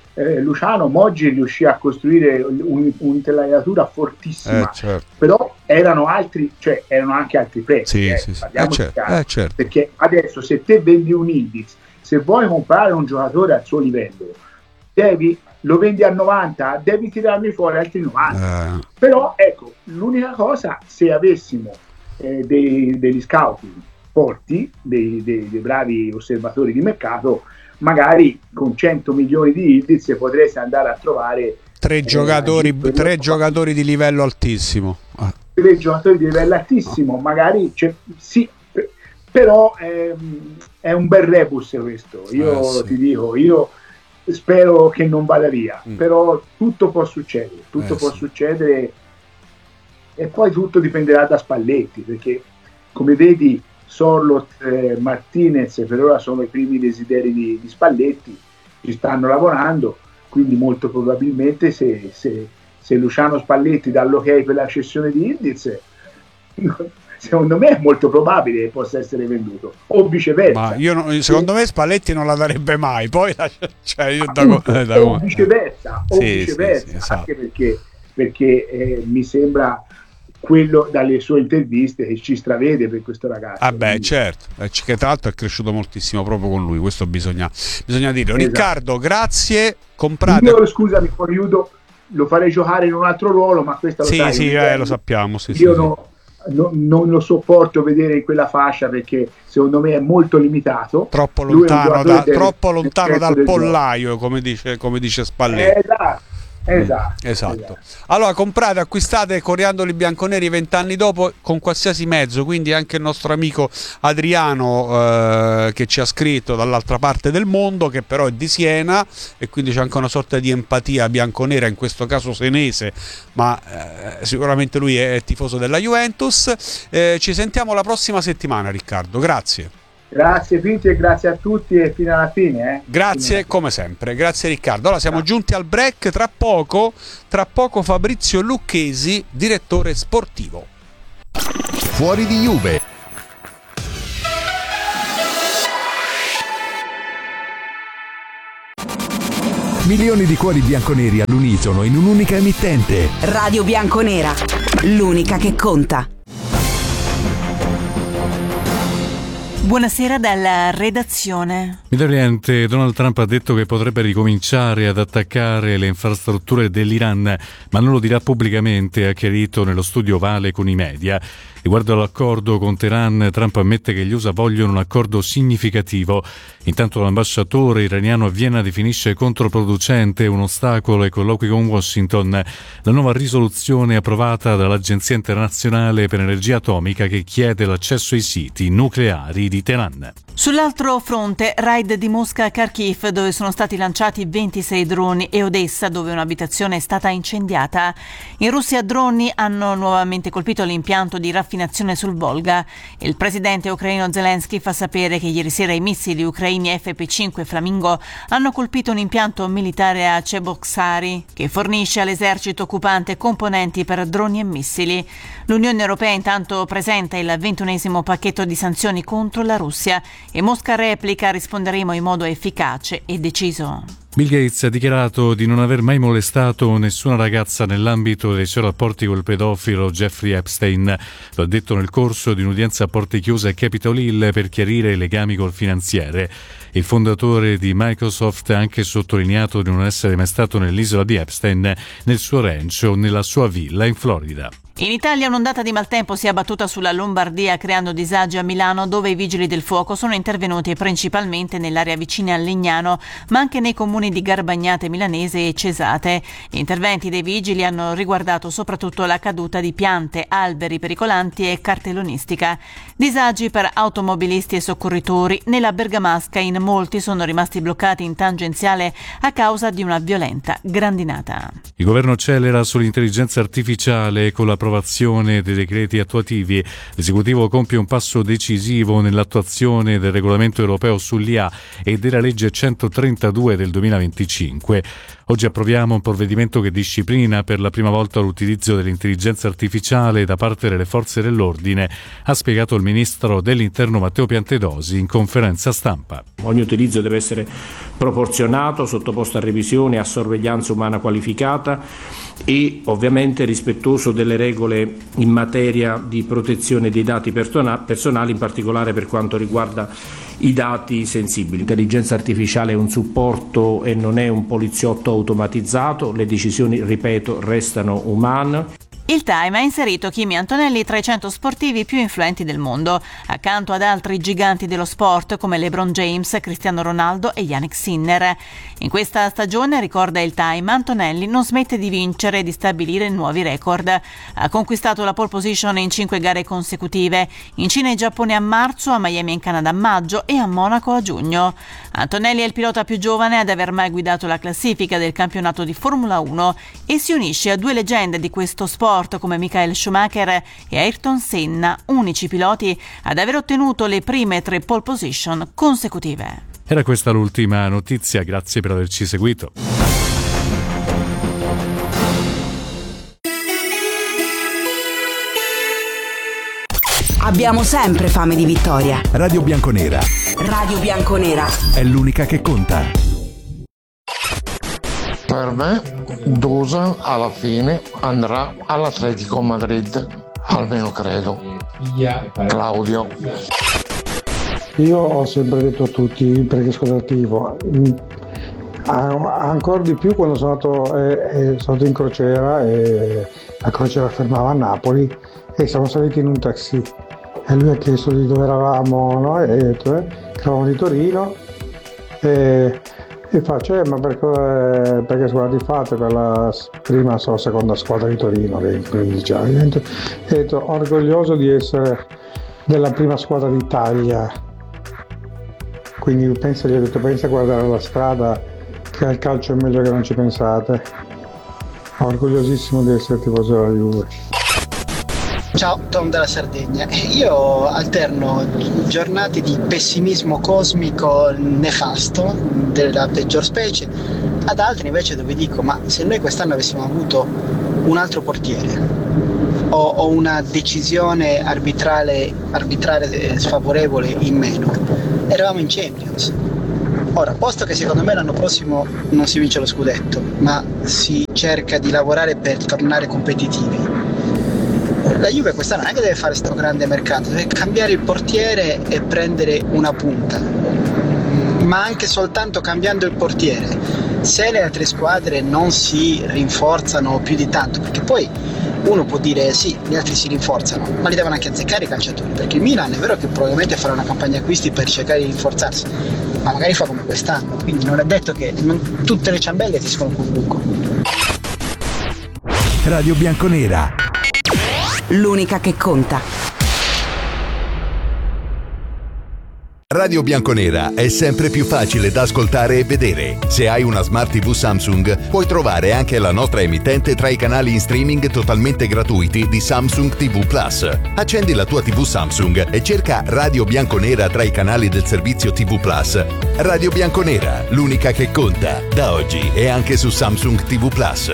eh, Luciano Moggi riuscì a costruire un, un'intelaiatura fortissima, eh, certo. però erano altri, cioè erano anche altri prezzi, sì, eh, sì, sì. parliamo Eh, certo, chiaro, eh, certo. perché adesso se te vendi un Yildiz, se vuoi comprare un giocatore al suo livello, devi, lo vendi a novanta, devi tirarmi fuori altri novanta. Eh. Però ecco, l'unica cosa, se avessimo eh, dei, degli scouting forti, dei, dei, dei bravi osservatori di mercato, magari con cento milioni di Yildiz potresti andare a trovare tre eh, giocatori, tre tre giocatori di livello altissimo. Ah. Tre giocatori di livello altissimo, magari c'è, sì, però è, è un bel rebus questo. Io eh, sì. ti dico, io spero che non vada via, mm. però tutto può succedere, tutto eh, può sì. succedere, e poi tutto dipenderà da Spalletti, perché come vedi Sorloth e Martinez per ora sono i primi desideri di, di Spalletti, ci stanno lavorando, quindi molto probabilmente se, se, se Luciano Spalletti dà l'ok per la cessione di Yildiz, secondo me è molto probabile che possa essere venduto, o viceversa. Ma io non, secondo me Spalletti non la darebbe mai, poi la, cioè io da, Appunto, eh, da, o viceversa, o sì, viceversa sì, sì, esatto. Anche perché, perché eh, mi sembra quello dalle sue interviste che ci stravede per questo ragazzo. Ah beh, quindi... certo, che tra l'altro è cresciuto moltissimo proprio con lui, questo bisogna, bisogna dirlo. Esatto. Riccardo, grazie, comprate. Io scusami, poi aiuto, lo farei giocare in un altro ruolo, ma questa lo sì, sai, sì, eh, lo sappiamo. Sì, io sì, no, no, non lo sopporto vedere in quella fascia perché secondo me è molto limitato. Troppo lontano, da, del, troppo lontano del dal pollaio, come dice, come dice Spalletti. Eh, esatto. Esatto, esatto. esatto. Allora comprate, acquistate Coriandoli bianconeri vent'anni dopo con qualsiasi mezzo, quindi anche il nostro amico Adriano eh, che ci ha scritto dall'altra parte del mondo, che però è di Siena e quindi c'è anche una sorta di empatia bianconera, in questo caso senese, ma eh, sicuramente lui è tifoso della Juventus. Eh, ci sentiamo la prossima settimana, Riccardo, grazie. Grazie Pinti e grazie a tutti e fino alla fine. Eh. Grazie come sempre, grazie Riccardo. Allora siamo giunti al break, tra poco, tra poco Fabrizio Lucchesi, direttore sportivo. Fuori di Juve. Milioni di cuori bianconeri all'unisono in un'unica emittente. Radio Bianconera, l'unica che conta. Buonasera dalla redazione. Medio Oriente, Donald Trump ha detto che potrebbe ricominciare ad attaccare le infrastrutture dell'Iran, ma non lo dirà pubblicamente, ha chiarito nello studio Ovale con i media. Riguardo all'accordo con Teheran, Trump ammette che gli U S A vogliono un accordo significativo. Intanto l'ambasciatore iraniano a Vienna definisce controproducente un ostacolo ai colloqui con Washington la nuova risoluzione approvata dall'Agenzia internazionale per energia atomica che chiede l'accesso ai siti nucleari di Teheran. Sull'altro fronte, raid di Mosca a Kharkiv, dove sono stati lanciati ventisei droni, e Odessa, dove un'abitazione è stata incendiata. In Russia droni hanno nuovamente colpito l'impianto di raffinazione sul Volga. Il presidente ucraino Zelensky fa sapere che ieri sera i missili ucraini F P cinque Flamingo hanno colpito un impianto militare a Cheboksary, che fornisce all'esercito occupante componenti per droni e missili. L'Unione Europea intanto presenta il ventunesimo pacchetto di sanzioni contro la Russia e Mosca replica: risponderemo in modo efficace e deciso. Bill Gates ha dichiarato di non aver mai molestato nessuna ragazza nell'ambito dei suoi rapporti col pedofilo Jeffrey Epstein. Lo ha detto nel corso di un'udienza a porte chiuse a Capitol Hill per chiarire i legami col finanziere. Il fondatore di Microsoft ha anche sottolineato di non essere mai stato nell'isola di Epstein, nel suo ranch o nella sua villa in Florida. In Italia un'ondata di maltempo si è abbattuta sulla Lombardia creando disagi a Milano, dove i vigili del fuoco sono intervenuti principalmente nell'area vicina a Legnano, ma anche nei comuni di Garbagnate Milanese e Cesate. Gli interventi dei vigili hanno riguardato soprattutto la caduta di piante, alberi pericolanti e cartellonistica. Disagi per automobilisti e soccorritori. Nella Bergamasca in molti sono rimasti bloccati in tangenziale a causa di una violenta grandinata. Il governo accelera sull'intelligenza artificiale con l'approvazione dei decreti attuativi. L'esecutivo compie un passo decisivo nell'attuazione del regolamento europeo sull'I A e della legge centotrentadue del duemilaventicinque. Oggi approviamo un provvedimento che disciplina per la prima volta l'utilizzo dell'intelligenza artificiale da parte delle forze dell'ordine, ha spiegato il ministro dell'Interno Matteo Piantedosi in conferenza stampa. Ogni utilizzo deve essere proporzionato, sottoposto a revisione e a sorveglianza umana qualificata e ovviamente rispettoso delle regole in materia di protezione dei dati personali, in particolare per quanto riguarda i dati sensibili. L'intelligenza artificiale è un supporto e non è un poliziotto automatizzato, le decisioni, ripeto, restano umane. Il Time ha inserito Kimi Antonelli tra i cento sportivi più influenti del mondo, accanto ad altri giganti dello sport come LeBron James, Cristiano Ronaldo e Yannick Sinner. In questa stagione, ricorda il Time, Antonelli non smette di vincere e di stabilire nuovi record. Ha conquistato la pole position in cinque gare consecutive, in Cina e Giappone a marzo, a Miami e in Canada a maggio e a Monaco a giugno. Antonelli è il pilota più giovane ad aver mai guidato la classifica del campionato di Formula uno e si unisce a due leggende di questo sport come Michael Schumacher e Ayrton Senna, unici piloti ad aver ottenuto le prime tre pole position consecutive. Era questa l'ultima notizia, grazie per averci seguito. Abbiamo sempre fame di vittoria. Radio Bianconera. Radio Bianconera. È l'unica che conta. Per me Dusan alla fine andrà all'Atletico Madrid, almeno credo. Claudio. Io ho sempre detto a tutti il pregrescotativo, ancora di più quando sono andato, eh, sono andato in crociera e la crociera fermava a Napoli e siamo saliti in un taxi e lui ha chiesto di dove eravamo, no? E ha detto eh, che eravamo di Torino e E faccio, eh, ma perché, perché squadra di fate per la prima o seconda squadra di Torino, che quindici anni. E ho detto, orgoglioso di essere della prima squadra d'Italia. Quindi pensa, gli ho detto, pensa a guardare la strada, che al calcio è meglio che non ci pensate. Orgogliosissimo di essere tifoso della Juve. Ciao, Tom dalla Sardegna. Io alterno giornate di pessimismo cosmico nefasto della peggior specie ad altri invece dove dico ma se noi quest'anno avessimo avuto un altro portiere o, o una decisione arbitrale, arbitrale sfavorevole in meno, eravamo in Champions. Ora, posto che secondo me l'anno prossimo non si vince lo scudetto ma si cerca di lavorare per tornare competitivi, la Juve quest'anno non è che deve fare sto grande mercato, deve cambiare il portiere e prendere una punta, ma anche soltanto cambiando il portiere, se le altre squadre non si rinforzano più di tanto, perché poi uno può dire sì, gli altri si rinforzano, ma li devono anche azzeccare i calciatori, perché il Milan è vero che probabilmente farà una campagna acquisti per cercare di rinforzarsi, ma magari fa come quest'anno, quindi non è detto che non tutte le ciambelle escono col buco. Radio Bianconera. L'unica che conta. Radio Bianconera è sempre più facile da ascoltare e vedere. Se hai una Smart tivù Samsung, puoi trovare anche la nostra emittente tra i canali in streaming totalmente gratuiti di Samsung tivù Plus. Accendi la tua tivù Samsung e cerca Radio Bianconera tra i canali del servizio tivù Plus. Radio Bianconera, l'unica che conta, da oggi e anche su Samsung tivù Plus.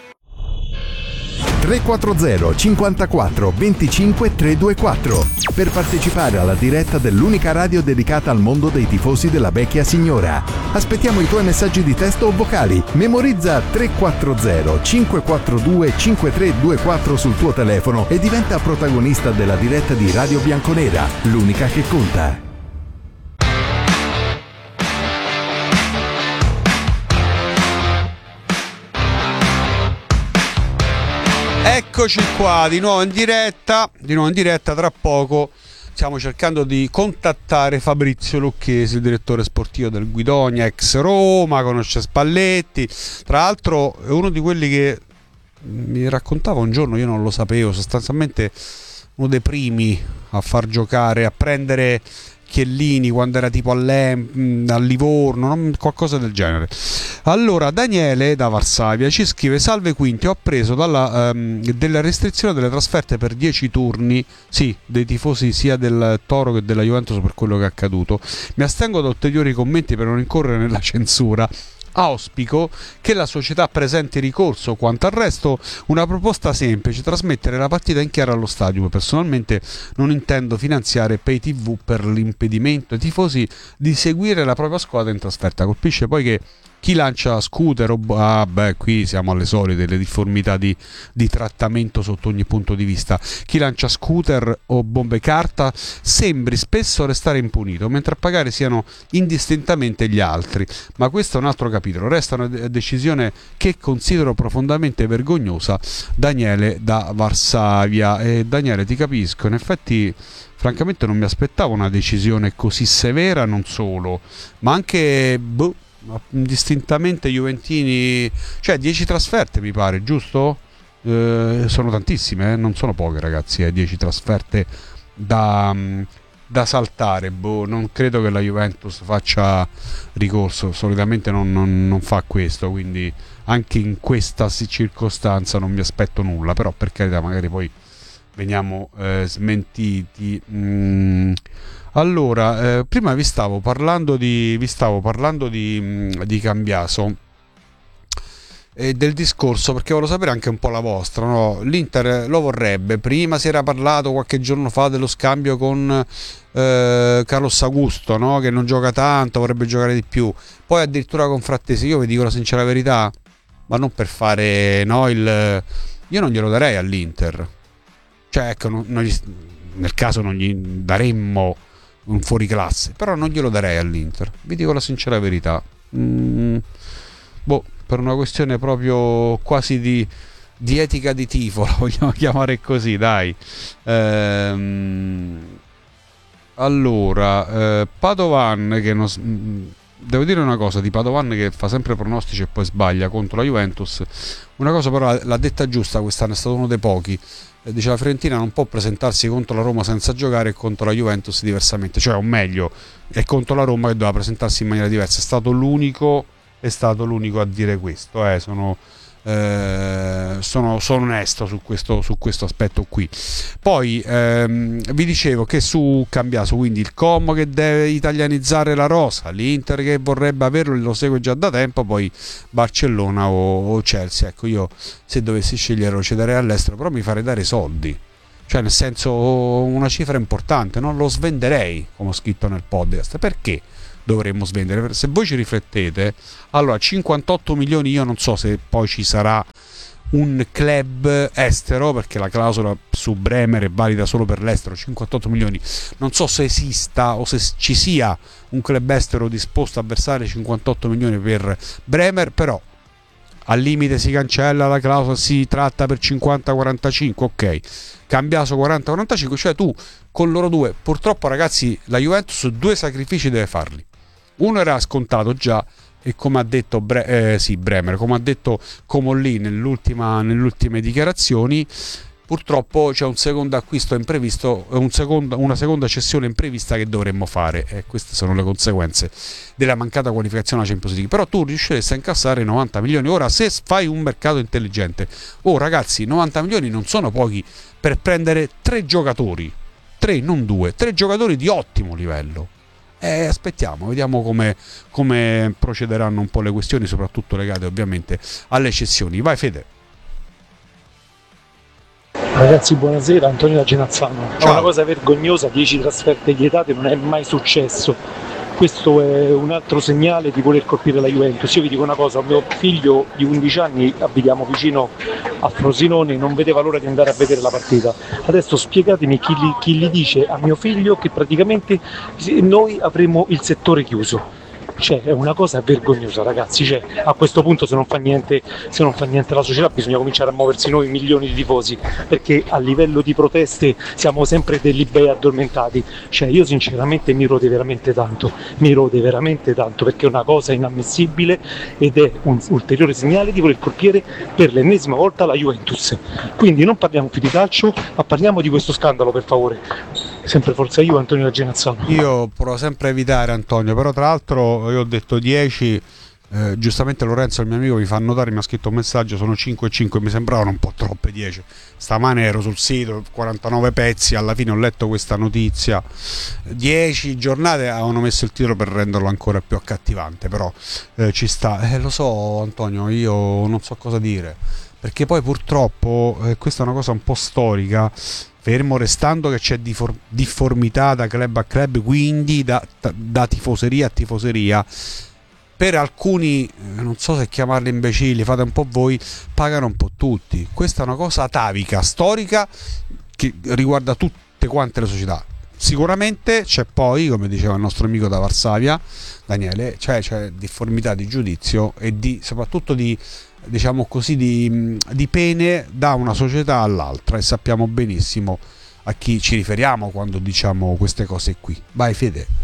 tre quattro zero cinquantaquattro venticinque trecentoventiquattro per partecipare alla diretta dell'unica radio dedicata al mondo dei tifosi della vecchia signora. Aspettiamo i tuoi messaggi di testo o vocali. Memorizza tre quattro zero cinque quattro due cinque tre due quattro sul tuo telefono e diventa protagonista della diretta di Radio Bianconera, l'unica che conta. Eccoci qua di nuovo in diretta, di nuovo in diretta tra poco stiamo cercando di contattare Fabrizio Lucchesi, il direttore sportivo del Guidonia, ex Roma, conosce Spalletti, tra l'altro è uno di quelli che mi raccontava un giorno, io non lo sapevo, sostanzialmente uno dei primi a far giocare, a prendere Chiellini quando era tipo all'Em, a Livorno, non, qualcosa del genere. Allora Daniele da Varsavia ci scrive: salve Quinti, ho appreso dalla, um, della restrizione delle trasferte per dieci turni, sì, dei tifosi sia del Toro che della Juventus per quello che è accaduto. Mi astengo da ulteriori commenti per non incorrere nella censura. Auspico che la società presenti ricorso. Quanto al resto, una proposta semplice: trasmettere la partita in chiaro allo stadio. Personalmente non intendo finanziare pay tv per l'impedimento ai tifosi di seguire la propria squadra in trasferta. Colpisce poi che chi lancia scooter o... ah beh, qui siamo alle solite, le difformità di, di trattamento sotto ogni punto di vista. Chi lancia scooter o bombe carta sembri spesso restare impunito, mentre a pagare siano indistintamente gli altri. Ma questo è un altro capitolo. Resta una decisione che considero profondamente vergognosa. Daniele da Varsavia. E Daniele, ti capisco, in effetti francamente non mi aspettavo una decisione così severa, non solo, ma anche boh, distintamente juventini, cioè dieci trasferte mi pare, giusto? Eh, sono tantissime, eh? Non sono poche, ragazzi, eh? dieci trasferte da, da saltare. Boh, non credo che la Juventus faccia ricorso, solitamente non, non, non fa questo, quindi anche in questa circostanza non mi aspetto nulla, però per carità magari poi veniamo eh, smentiti. Mm. Allora, eh, prima vi stavo parlando di vi stavo parlando di, di Cambiaso e del discorso, perché volevo sapere anche un po' la vostra, no? L'Inter lo vorrebbe. Prima si era parlato qualche giorno fa dello scambio con eh, Carlos Augusto, no? Che non gioca tanto, vorrebbe giocare di più. Poi addirittura con Frattesi. Io vi dico la sincera verità, ma non per fare, no, il io non glielo darei all'Inter. Cioè, ecco, non, non gli, nel caso non gli daremmo un fuoriclasse, però non glielo darei all'Inter, vi dico la sincera verità. Mm, boh, per una questione proprio quasi di, di etica di tifo, la vogliamo chiamare così, dai. Ehm, allora, eh, Padovan, che non, devo dire una cosa di Padovan, che fa sempre pronostici e poi sbaglia contro la Juventus. Una cosa però l'ha detta giusta quest'anno, è stato uno dei pochi. Dice: la Fiorentina non può presentarsi contro la Roma senza giocare e contro la Juventus diversamente, cioè, o meglio, è contro la Roma che doveva presentarsi in maniera diversa. È stato l'unico, è stato l'unico a dire questo, eh. sono, eh, sono, sono onesto su questo, su questo aspetto qui. Poi ehm, vi dicevo che su Cambiaso, quindi il Como che deve italianizzare la rosa, l'Inter che vorrebbe averlo, lo segue già da tempo, poi Barcellona o, o Chelsea. Ecco, io se dovessi scegliere lo cederei all'estero, però mi farei dare soldi, cioè nel senso una cifra importante, non lo svenderei, come ho scritto nel podcast. Perché dovremmo svendere? Se voi ci riflettete, allora cinquantotto milioni, io non so se poi ci sarà un club estero, perché la clausola su Bremer è valida solo per l'estero. Cinquantotto milioni, non so se esista o se ci sia un club estero disposto a versare cinquantotto milioni per Bremer, però al limite si cancella la clausola, si tratta per cinquanta quarantacinque, ok, Cambiaso quaranta quarantacinque, cioè tu con loro due, purtroppo ragazzi, la Juventus due sacrifici deve farli. Uno era scontato già, e come ha detto Bre- eh, sì, Bremer, come ha detto Comolli nell'ultima, nelle ultime dichiarazioni, purtroppo c'è un secondo acquisto imprevisto, un secondo, una seconda cessione imprevista che dovremmo fare, e queste sono le conseguenze della mancata qualificazione alla Champions League. Però tu riusciresti a incassare novanta milioni. Ora, se fai un mercato intelligente, oh ragazzi, novanta milioni non sono pochi per prendere tre giocatori, tre, non due, tre giocatori di ottimo livello. Eh, aspettiamo, vediamo come, come procederanno un po' le questioni, soprattutto legate ovviamente alle cessioni. Vai Fede. Ragazzi, buonasera, Antonio da Genazzano. Ciao. È una cosa vergognosa, dieci trasferte vietate, non è mai successo. Questo è un altro segnale di voler colpire la Juventus. Io vi dico una cosa, mio figlio di undici anni, abitiamo vicino a Frosinone, non vedeva l'ora di andare a vedere la partita. Adesso spiegatemi chi gli, chi gli dice a mio figlio che praticamente noi avremo il settore chiuso. Cioè, è una cosa vergognosa, ragazzi. Cioè, a questo punto, se non fa niente, se non fa niente la società, bisogna cominciare a muoversi noi milioni di tifosi, perché a livello di proteste siamo sempre degli bei addormentati. Cioè, io sinceramente mi rode veramente tanto, mi rode veramente tanto, perché è una cosa inammissibile ed è un ulteriore segnale di voler colpire per l'ennesima volta la Juventus. Quindi non parliamo più di calcio, ma parliamo di questo scandalo, per favore. Sempre forza io, Antonio da Genazzano. Io provo sempre a evitare, Antonio, però tra l'altro io ho detto dieci Eh, giustamente Lorenzo, il mio amico, mi fa notare, mi ha scritto un messaggio, sono cinque e cinque, mi sembravano un po' troppe dieci. Stamane ero sul sito, quarantanove pezzi, alla fine ho letto questa notizia, dieci giornate avevano messo il titolo per renderlo ancora più accattivante, però eh, ci sta, eh, lo so Antonio, io non so cosa dire, perché poi purtroppo eh, questa è una cosa un po' storica, fermo restando che c'è difor- difformità da club a club, quindi da, da, da tifoseria a tifoseria. Per alcuni, non so se chiamarli imbecilli, fate un po' voi, pagano un po' tutti. Questa è una cosa atavica, storica, che riguarda tutte quante le società. Sicuramente c'è poi, come diceva il nostro amico da Varsavia, Daniele, c'è, c'è difformità di giudizio e di, soprattutto di, diciamo così, di, di pene da una società all'altra, e sappiamo benissimo a chi ci riferiamo quando diciamo queste cose qui. Vai Fede.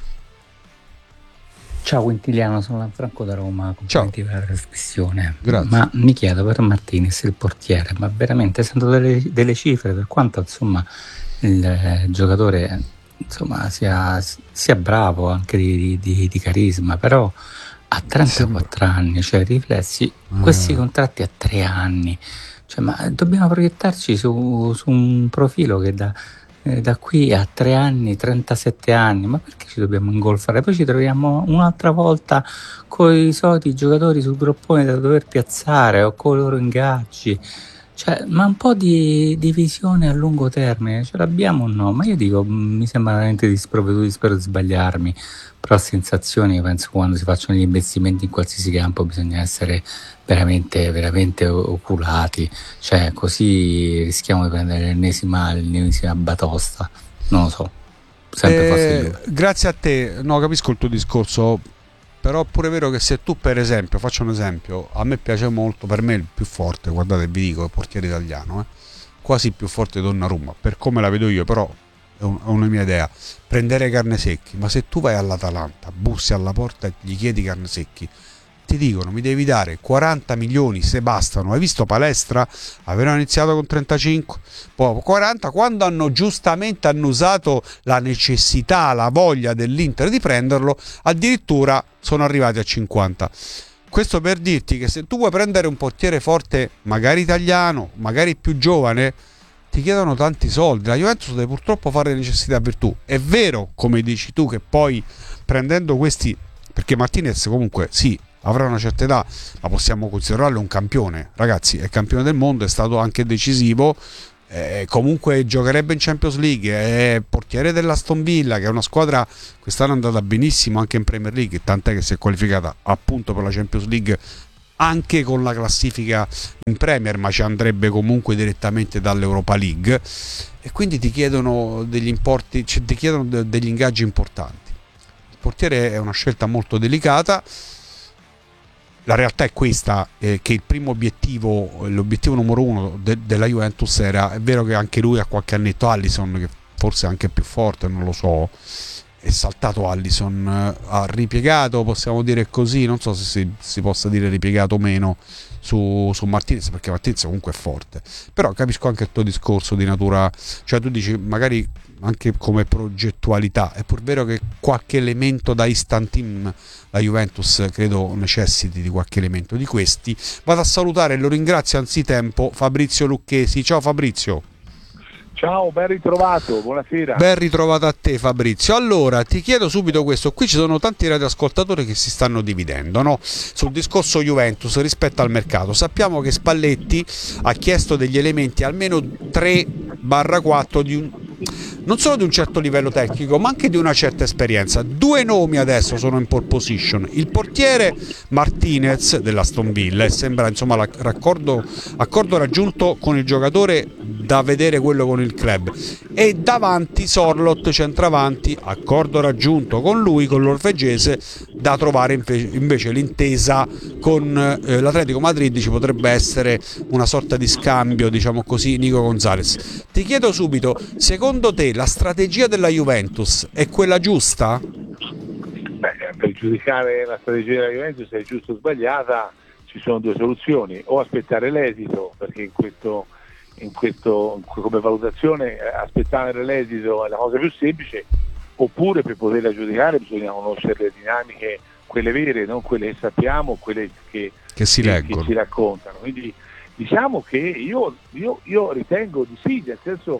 Ciao Quintiliano, sono Lanfranco da Roma, complimenti per la trasmissione. Grazie. Ma mi chiedo per Martinez, il portiere, ma veramente sento delle, delle cifre, per quanto insomma il eh, giocatore insomma sia, sia bravo anche di, di, di carisma, però a trentaquattro anni, cioè riflessi, mm. questi contratti a tre anni, cioè, ma dobbiamo proiettarci su, su un profilo che da da qui a tre anni, trentasette anni, ma perché ci dobbiamo ingolfare? Poi ci troviamo un'altra volta con i soliti giocatori sul groppone da dover piazzare o con i loro ingaggi, cioè, ma un po' di, di visione a lungo termine ce l'abbiamo o no? Ma io dico, mi sembra veramente disprovveduto, spero di sbagliarmi, però sensazioni, penso, quando si facciano gli investimenti in qualsiasi campo bisogna essere veramente veramente oculati, cioè così rischiamo di prendere l'ennesima, l'ennesima batosta, non lo so, sempre eh, grazie a te. No, capisco il tuo discorso, però è pure vero che se tu, per esempio, faccio un esempio, a me piace molto, per me il più forte, guardate, vi dico, il portiere italiano, eh, quasi più forte di Donnarumma, per come la vedo io, però è, un, è una mia idea, prendere Carnesecchi. Ma se tu vai all'Atalanta, bussi alla porta e gli chiedi Carnesecchi, ti dicono mi devi dare quaranta milioni se bastano. Hai visto Palestra? Avevano iniziato con trentacinque, poi quaranta, quando hanno giustamente hanno usato la necessità, la voglia dell'Inter di prenderlo, addirittura sono arrivati a cinquanta. Questo per dirti che se tu vuoi prendere un portiere forte, magari italiano, magari più giovane, ti chiedono tanti soldi. La Juventus deve purtroppo fare necessità virtù. È vero, come dici tu, che poi prendendo questi, perché Martinez comunque sì, avrà una certa età, ma possiamo considerarlo un campione, ragazzi, è campione del mondo, è stato anche decisivo, eh, comunque giocherebbe in Champions League, è portiere dell'Aston Villa, che è una squadra quest'anno è andata benissimo anche in Premier League, tant'è che si è qualificata appunto per la Champions League anche con la classifica in Premier, ma ci andrebbe comunque direttamente dall'Europa League, e quindi ti chiedono degli importi, cioè ti chiedono de- degli ingaggi importanti. Il portiere è una scelta molto delicata. La realtà è questa, eh, che il primo obiettivo, l'obiettivo numero uno de- della Juventus era, è vero che anche lui ha qualche annetto, Alisson, che forse è anche più forte, non lo so, è saltato Alisson, ha ripiegato, possiamo dire così, non so se si, si possa dire ripiegato o meno su, su Martinez, perché Martinez comunque è forte, però capisco anche il tuo discorso di natura, cioè tu dici magari anche come progettualità, è pur vero che qualche elemento da instant team la Juventus credo necessiti di qualche elemento di questi. Vado a salutare e lo ringrazio anzitempo Fabrizio Lucchesi. Ciao Fabrizio. Ciao, ben ritrovato, buonasera. Ben ritrovato a te Fabrizio. Allora, ti chiedo subito questo, qui ci sono tanti radioascoltatori che si stanno dividendo, no? Sul discorso Juventus rispetto al mercato. Sappiamo che Spalletti ha chiesto degli elementi almeno tre quattro di un, non solo di un certo livello tecnico, ma anche di una certa esperienza. Due nomi adesso sono in pole position: il portiere Martinez dell'Aston Villa, e sembra insomma l'accordo accordo raggiunto con il giocatore da vedere quello con il club, e davanti Sorloth centravanti, accordo raggiunto con lui, con l'orvegese, da trovare invece l'intesa con eh, l'Atletico Madrid. Ci potrebbe essere una sorta di scambio, diciamo così, Nico Gonzalez. Ti chiedo subito, secondo te la strategia della Juventus è quella giusta? Beh, per giudicare la strategia della Juventus se è giusta o sbagliata ci sono due soluzioni: o aspettare l'esito, perché in questo in questo come valutazione aspettare l'esito è la cosa più semplice, oppure per poterla giudicare bisogna conoscere le dinamiche quelle vere, non quelle che sappiamo, quelle che, che si che, leggono, che ci raccontano. Quindi diciamo che io, io, io ritengo di sì, nel senso,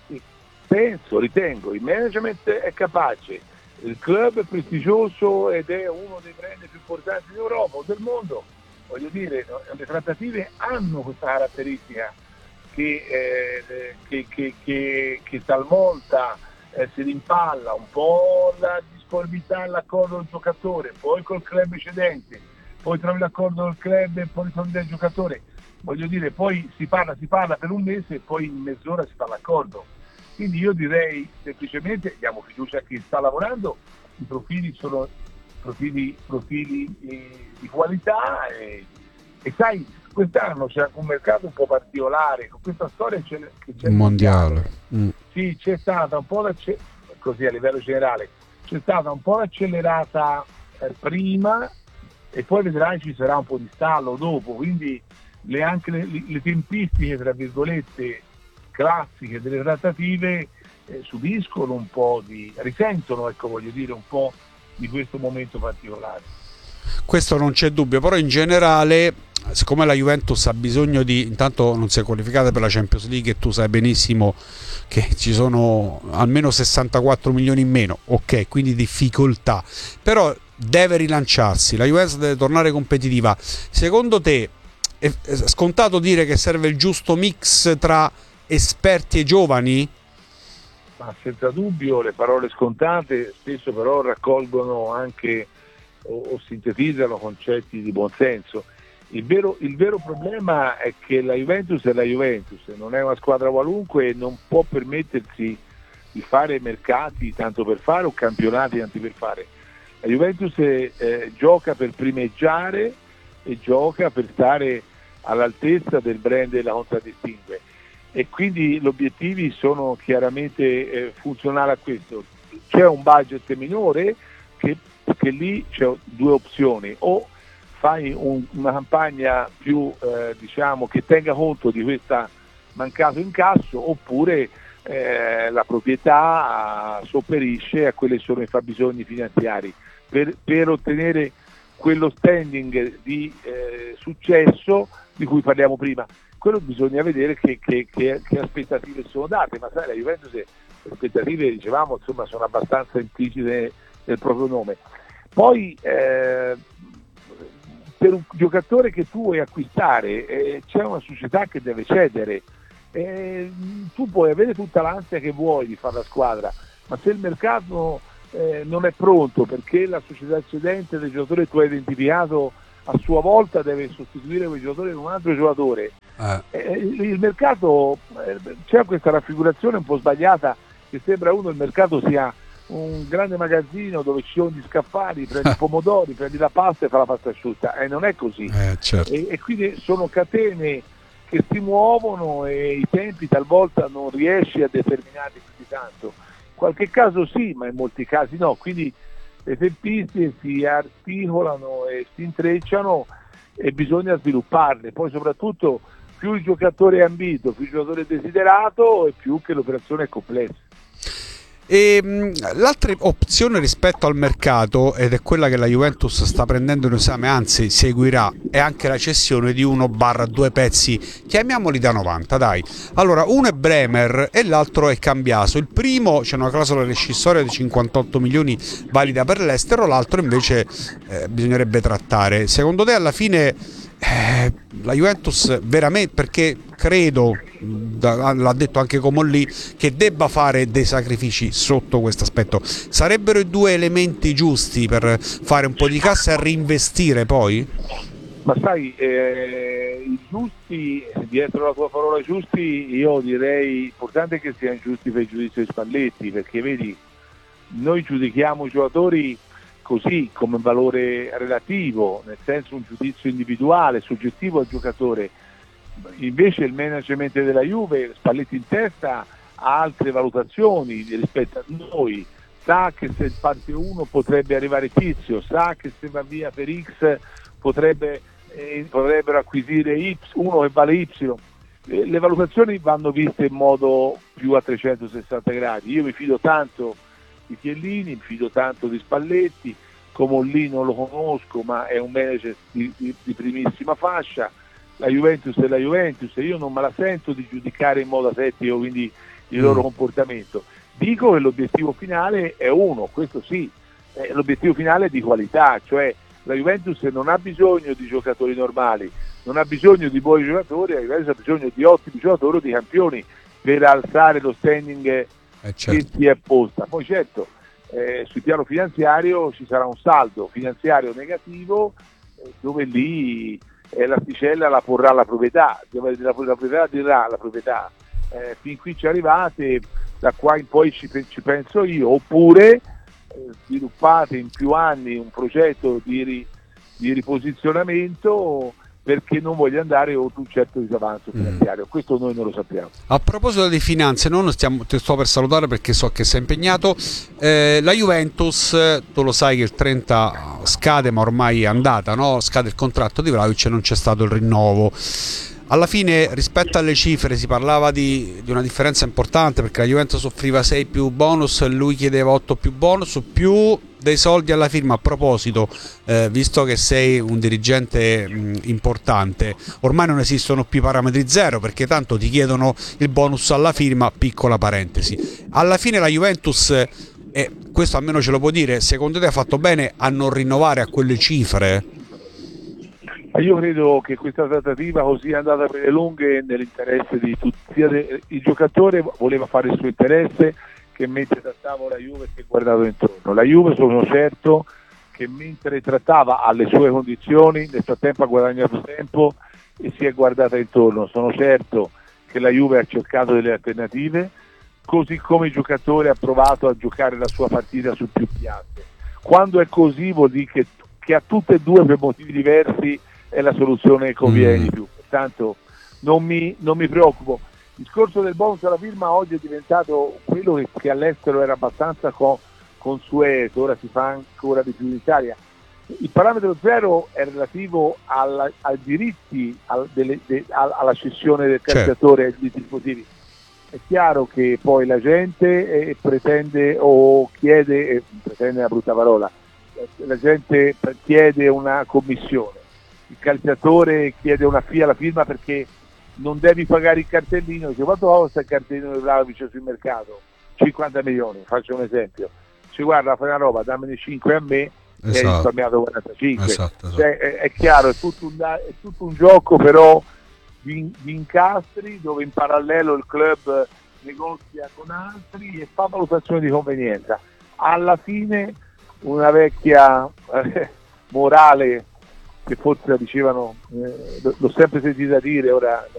penso, ritengo, il management è capace, il club è prestigioso ed è uno dei brand più importanti d'Europa o del mondo, voglio dire, le trattative hanno questa caratteristica che, eh, che, che, che, che talvolta eh, si rimpalla un po' la disponibilità all'accordo del giocatore, poi col club eccedente, poi trovi l'accordo del club e poi trovi del giocatore, voglio dire, poi si parla, si parla per un mese e poi in mezz'ora si fa l'accordo. Quindi io direi semplicemente diamo fiducia a chi sta lavorando, i profili sono profili, profili eh, di qualità e, e sai, quest'anno c'è un mercato un po' particolare, con questa storia c'è, che c'è mondiale. Mm. Sì, c'è stata un po' la, così a livello generale, c'è stata un po' accelerata eh, prima e poi vedrai ci sarà un po' di stallo dopo, quindi le, anche le, le tempistiche tra virgolette classiche delle trattative eh, subiscono un po' di, risentono, ecco, voglio dire, un po' di questo momento particolare. Questo non c'è dubbio, però in generale, siccome la Juventus ha bisogno di, intanto non si è qualificata per la Champions League e tu sai benissimo che ci sono almeno sessantaquattro milioni in meno, ok, quindi difficoltà, però deve rilanciarsi, la Juventus deve tornare competitiva. Secondo te è scontato dire che serve il giusto mix tra esperti e giovani? Ma senza dubbio le parole scontate spesso però raccolgono anche o, o sintetizzano concetti di buonsenso. Il vero, il vero problema è che la Juventus è la Juventus, non è una squadra qualunque e non può permettersi di fare mercati tanto per fare o campionati tanto per fare. La Juventus eh, gioca per primeggiare e gioca per stare all'altezza del brand che la contraddistingue. E quindi gli obiettivi sono chiaramente eh, funzionali a questo. C'è un budget minore che, che lì c'è due opzioni: o fai un, una campagna più eh, diciamo che tenga conto di questo mancato incasso, oppure eh, la proprietà sopperisce a quelli che sono i fabbisogni finanziari per, per ottenere quello standing di eh, successo di cui parliamo prima. Quello bisogna vedere che, che, che, che aspettative sono date, ma sai, la Juventus le aspettative, dicevamo, insomma, sono abbastanza implicite nel proprio nome. Poi eh, per un giocatore che tu vuoi acquistare eh, c'è una società che deve cedere, eh, tu puoi avere tutta l'ansia che vuoi di fare la squadra, ma se il mercato eh, non è pronto perché la società cedente del giocatore che tu hai identificato a sua volta deve sostituire quel giocatore con un altro giocatore, eh. Eh, il mercato eh, c'è questa raffigurazione un po' sbagliata che sembra uno il mercato sia un grande magazzino dove ci sono gli scaffali, prendi i pomodori, prendi la pasta e fa la pasta asciutta, e eh, non è così, eh, certo. e, e quindi sono catene che si muovono e i tempi talvolta non riesci a determinarli più di tanto, in qualche caso sì, ma in molti casi no, quindi le tempistiche si articolano e si intrecciano e bisogna svilupparle. Poi soprattutto più il giocatore è ambito, più il giocatore è desiderato e più che l'operazione è complessa. E mh, l'altra opzione rispetto al mercato, ed è quella che la Juventus sta prendendo in esame, anzi seguirà, è anche la cessione di uno barra due pezzi, chiamiamoli da novanta, dai. Allora, uno è Bremer e l'altro è Cambiaso. Il primo c'è una clausola rescissoria di cinquantotto milioni valida per l'estero, l'altro invece eh, bisognerebbe trattare. Secondo te alla fine eh, la Juventus veramente, perché credo, l'ha detto anche Comolli, che debba fare dei sacrifici sotto questo aspetto, sarebbero i due elementi giusti per fare un po' di cassa e reinvestire poi? Ma sai, eh, i giusti, dietro la tua parola giusti, io direi importante che siano giusti per il giudizio di Spalletti, perché vedi, noi giudichiamo i giocatori così, come valore relativo, nel senso un giudizio individuale, soggettivo al giocatore. Invece il management della Juve, Spalletti in testa, ha altre valutazioni rispetto a noi, sa che se parte uno potrebbe arrivare Tizio, sa che se va via per X potrebbe, eh, potrebbero acquisire Y, uno che vale Y. Eh, le valutazioni vanno viste in modo più a trecentosessanta gradi. Io mi fido tanto di Chiellini, mi fido tanto di Spalletti, Comolli non lo conosco, ma è un manager di, di, di primissima fascia. La Juventus è la Juventus e io non me la sento di giudicare in modo asettico quindi il loro mm. comportamento. Dico che l'obiettivo finale è uno, questo sì, eh, l'obiettivo finale è di qualità, cioè la Juventus non ha bisogno di giocatori normali, non ha bisogno di buoni giocatori, la Juventus ha bisogno di ottimi giocatori, di campioni per alzare lo standing eh, certo. che si è posta. Poi certo, eh, sul piano finanziario ci sarà un saldo finanziario negativo eh, dove lì eh, l'asticella la porrà la proprietà, dove la, la proprietà dirà la proprietà. Eh, fin qui ci arrivate, da qua in poi ci, ci penso io, oppure eh, sviluppate in più anni un progetto di, ri, di riposizionamento perché non voglio andare oltre un certo disavanzo finanziario, mm. questo noi non lo sappiamo. A proposito di finanze, non stiamo, ti sto per salutare perché so che sei impegnato, eh, la Juventus, tu lo sai che il trenta scade ma ormai è andata, no? Scade il contratto di Vlahovic e non c'è stato il rinnovo. Alla fine rispetto alle cifre si parlava di, di una differenza importante perché la Juventus offriva sei più bonus e lui chiedeva otto più bonus più dei soldi alla firma. A proposito, eh, visto che sei un dirigente mh, importante, ormai non esistono più parametri zero perché tanto ti chiedono il bonus alla firma, piccola parentesi. Alla fine la Juventus, e eh, questo almeno ce lo può dire, secondo te ha fatto bene a non rinnovare a quelle cifre? Io credo che questa trattativa così è andata per le lunghe nell'interesse di tutti. Il giocatore voleva fare il suo interesse, che mentre trattava la Juve si è guardato intorno. La Juve sono certo che mentre trattava alle sue condizioni, nel frattempo ha guadagnato tempo e si è guardata intorno. Sono certo che la Juve ha cercato delle alternative, così come il giocatore ha provato a giocare la sua partita su più piazze. Quando è così vuol dire che, che a tutte e due per motivi diversi è la soluzione che conviene di più, pertanto non mi, non mi preoccupo. Il discorso del bonus alla firma oggi è diventato quello che, che all'estero era abbastanza co, consueto, ora si fa ancora di più in Italia. Il parametro zero è relativo alla, ai diritti, al, delle, de, alla cessione del calciatore ai diritti sportivi. È chiaro che poi la gente eh, pretende o chiede, eh, pretende una brutta parola, la gente chiede una commissione. Il calciatore chiede una fee alla firma perché non devi pagare il cartellino. Dice: quanto costa il cartellino di Vlahovic sul mercato? cinquanta milioni, faccio un esempio. Ci guarda, fai una roba, dammene cinque a me, esatto. E hai risparmiato quarantacinque. Esatto, esatto. Cioè, è, è chiaro, è tutto, un, è tutto un gioco però di, di incastri dove in parallelo il club negozia con altri e fa valutazione di convenienza. Alla fine una vecchia eh, morale che forse la dicevano, eh, l'ho sempre sentita dire, ora